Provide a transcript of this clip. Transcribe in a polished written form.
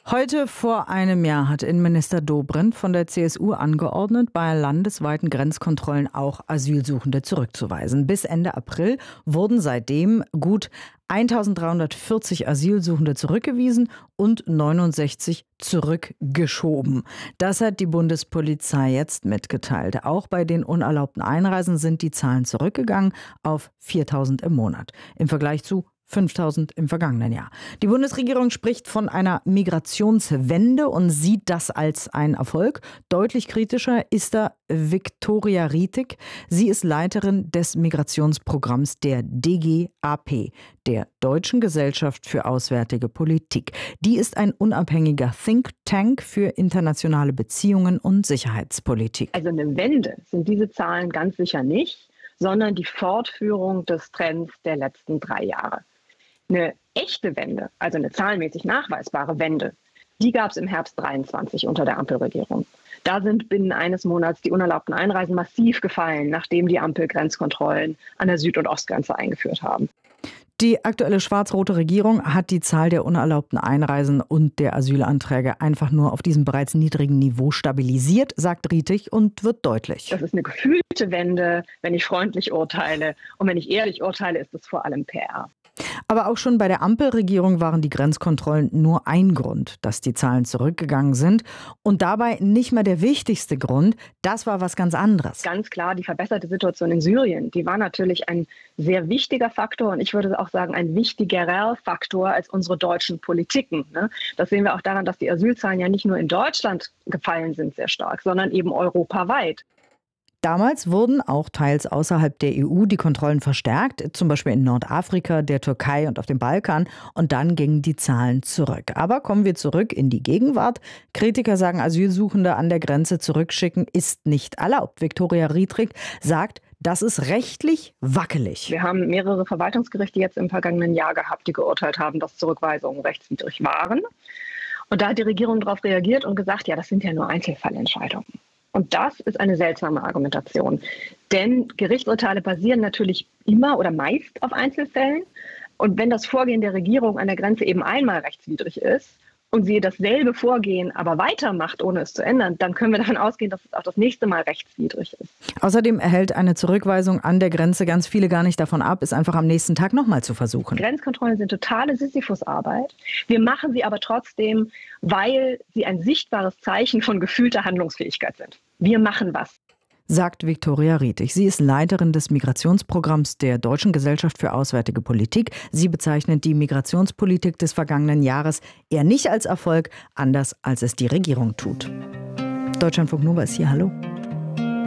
Heute vor einem Jahr hat Innenminister Dobrindt von der CSU angeordnet, bei landesweiten Grenzkontrollen auch Asylsuchende zurückzuweisen. Bis Ende April wurden seitdem gut 1.340 Asylsuchende zurückgewiesen und 69 zurückgeschoben. Das hat die Bundespolizei jetzt mitgeteilt. Auch bei den unerlaubten Einreisen sind die Zahlen zurückgegangen auf 4.000 im Monat. Im Vergleich zu 5.000 im vergangenen Jahr. Die Bundesregierung spricht von einer Migrationswende und sieht das als einen Erfolg. Deutlich kritischer ist da Viktoria Rietig. Sie ist Leiterin des Migrationsprogramms der DGAP, der Deutschen Gesellschaft für Auswärtige Politik. Die ist ein unabhängiger Think Tank für internationale Beziehungen und Sicherheitspolitik. Also eine Wende sind diese Zahlen ganz sicher nicht, sondern die Fortführung des Trends der letzten 3 Jahre. Eine echte Wende, also eine zahlenmäßig nachweisbare Wende, die gab es im Herbst 2023 unter der Ampelregierung. Da sind binnen eines Monats die unerlaubten Einreisen massiv gefallen, nachdem die Ampel Grenzkontrollen an der Süd- und Ostgrenze eingeführt haben. Die aktuelle schwarz-rote Regierung hat die Zahl der unerlaubten Einreisen und der Asylanträge einfach nur auf diesem bereits niedrigen Niveau stabilisiert, sagt Rietig, und wird deutlich. Das ist eine gefühlte Wende, wenn ich freundlich urteile. Und wenn ich ehrlich urteile, ist es vor allem PR. Aber auch schon bei der Ampelregierung waren die Grenzkontrollen nur ein Grund, dass die Zahlen zurückgegangen sind. Und dabei nicht mal der wichtigste Grund, das war was ganz anderes. Ganz klar, die verbesserte Situation in Syrien, die war natürlich ein sehr wichtiger Faktor und ich würde auch sagen, ein wichtigerer Faktor als unsere deutschen Politiken. Das sehen wir auch daran, dass die Asylzahlen ja nicht nur in Deutschland gefallen sind sehr stark, sondern eben europaweit. Damals wurden auch teils außerhalb der EU die Kontrollen verstärkt, zum Beispiel in Nordafrika, der Türkei und auf dem Balkan. Und dann gingen die Zahlen zurück. Aber kommen wir zurück in die Gegenwart. Kritiker sagen, Asylsuchende an der Grenze zurückschicken ist nicht erlaubt. Viktoria Rietig sagt, das ist rechtlich wackelig. Wir haben mehrere Verwaltungsgerichte jetzt im vergangenen Jahr gehabt, die geurteilt haben, dass Zurückweisungen rechtswidrig waren. Und da hat die Regierung darauf reagiert und gesagt, ja, das sind ja nur Einzelfallentscheidungen. Und das ist eine seltsame Argumentation. Denn Gerichtsurteile basieren natürlich immer oder meist auf Einzelfällen. Und wenn das Vorgehen der Regierung an der Grenze eben einmal rechtswidrig ist und sie dasselbe Vorgehen aber weitermacht, ohne es zu ändern, dann können wir davon ausgehen, dass es auch das nächste Mal rechtswidrig ist. Außerdem erhält eine Zurückweisung an der Grenze ganz viele gar nicht davon ab, es einfach am nächsten Tag nochmal zu versuchen. Grenzkontrollen sind totale Sisyphusarbeit. Wir machen sie aber trotzdem, weil sie ein sichtbares Zeichen von gefühlter Handlungsfähigkeit sind. Wir machen was, sagt Viktoria Rietig. Sie ist Leiterin des Migrationsprogramms der Deutschen Gesellschaft für Auswärtige Politik. Sie bezeichnet die Migrationspolitik des vergangenen Jahres eher nicht als Erfolg, anders als es die Regierung tut. Deutschlandfunk Nova ist hier. Hallo.